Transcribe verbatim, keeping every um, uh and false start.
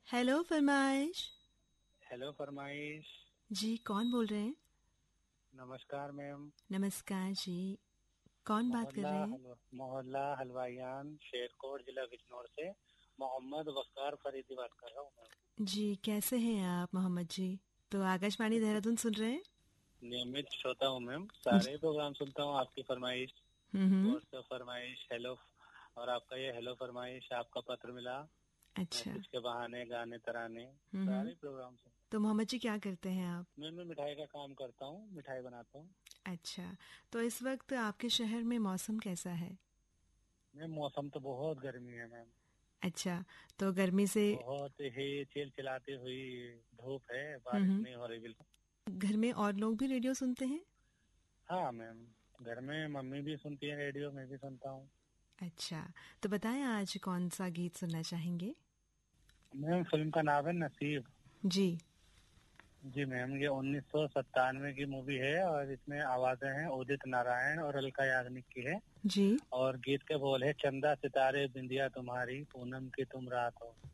Hello फरमाइश। Hello फरमाइश। जी कौन बोल रहे हैं? नमस्कार मैम। नमस्कार जी, कौन बात कर मोहल्ला रहे हैं? हलवा मोहल्ला हलवाइयान शेरकोट जिला बिजनौर से मोहम्मद वकार फरीदी बात कर रहा हूँ मैम। जी कैसे हैं आप मोहम्मद जी? तो आकाशवाणी देहरादून सुन रहे हैं? नियमित श्रोता हूँ मैम, जी। सारे प्रोग्राम सुनता हूँ। आपकी फरमाइश, हम्म। व्हाट्सएप फरमाइश, हेलो और आपका ये हेलो फरमाइश, आपका पत्र मिला, अच्छा। मैसेज के बहाने, गाने तराने, हम्म। सारे प्रोग्राम सुन। तो मोहम्मद जी क्या करते हैं आप? मैं मैं मिठाई का काम करता हूँ, मिठाई बनाता हूँ। अच्छा, तो इस वक्त आपके शहर में मौसम कैसा है? मैम मौसम तो बहुत गर्मी है मैम, अच्छा, तो गर्मी से बहुत ही चिलचिलाती हुई धूप है, बारिश हम्म नहीं हो रही बिल्कुल। घर में और लोग भी रेडियो सुनते हैं? हाँ मैम, घर में मम्मी भी सुनती है रेडियो, मैं भी सुनता हूँ। अच्छा, तो बताएं आज कौन सा गीत सुनना चाहेंगे? मैम फिल्म का नाम है नसीब। जी। जी मैम, ये उन्नीस सौ सत्तानवे की मूवी है और इसमें आवाजें हैं उदित नारायण और अलका याग्निक की है। जी। और गीत के बोल है, चंदा सितारे बिंदिया तुम्हारी, पूनम की तुम रात हो।